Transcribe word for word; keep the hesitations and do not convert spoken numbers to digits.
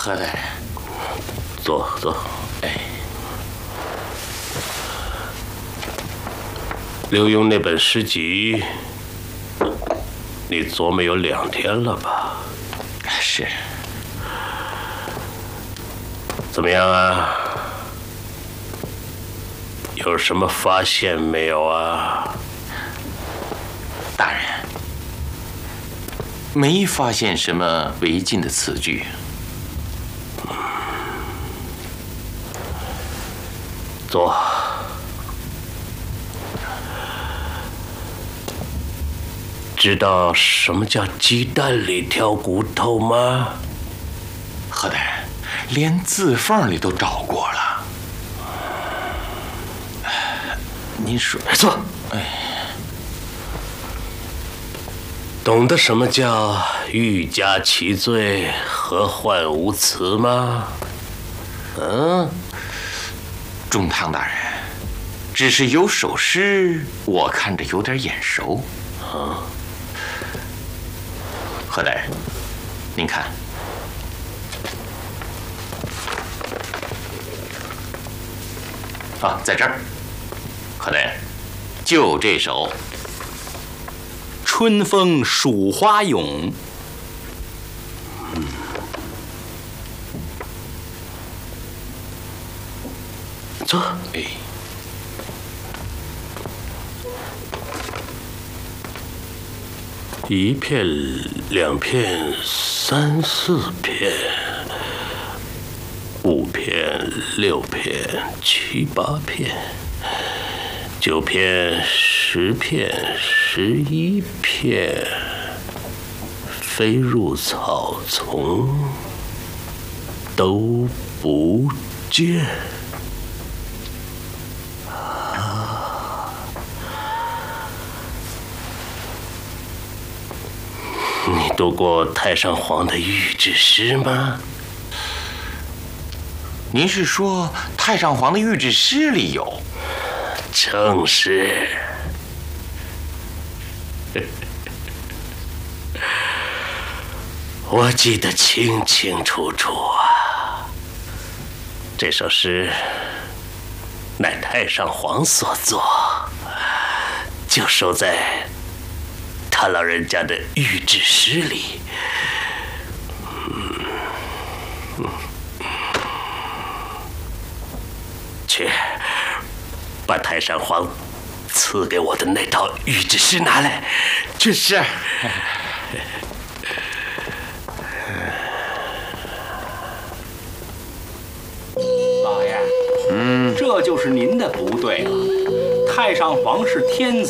何大人， 坐坐。 哎， 刘墉那本诗集，你琢磨有两天了吧？ 是。 怎么样啊？有什么发现没有啊？ 大人，没发现什么违禁的词句。 坐。知道什么叫鸡蛋里挑骨头吗？ 何大人，连字缝里都找过了。您说， 坐。 哎， 懂得什么叫欲加其罪，何患无辞吗？嗯， 中堂大人，只是有首诗，我看着有点眼熟。 啊， 何大人，您看，啊，在这儿。何大人，就这首《春风蜀花咏》。 嗯，坐。 哎， 一片、两片、三四片、五片、六片、七八片、九片、十片、十一片，飞入草丛，都不见。你读过太上皇的御制诗吗？ 您是说太上皇的御制诗里有？ 正是。我记得清清楚楚啊。这首诗乃太上皇所作，就收在他老人家的御制诗里。嗯，去，把太上皇赐给我的那套御制诗拿来。去。 是。 老爷，嗯，这就是您的不对了。太上皇是天子。